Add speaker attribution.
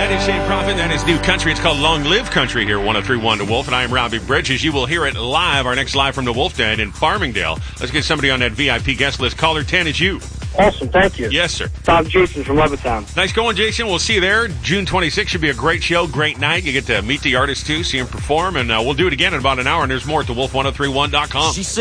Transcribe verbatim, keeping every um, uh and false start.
Speaker 1: That is Shane Prophet. That is new country. It's called Long Live Country here, one oh three point one The Wolf, and I am Robbie Bridges. You will hear it live, our next live from the Wolf Den in Farmingdale. Let's get somebody on that V I P guest list. Caller ten is you.
Speaker 2: Awesome, thank you.
Speaker 1: Yes, sir.
Speaker 2: Tom Jason from Levittown.
Speaker 1: Nice going, Jason. We'll see you there. June twenty-sixth should be a great show, great night. You get to meet the artist, too, see him perform, and uh, we'll do it again in about an hour, and there's more at the wolf ten thirty-one dot com. She said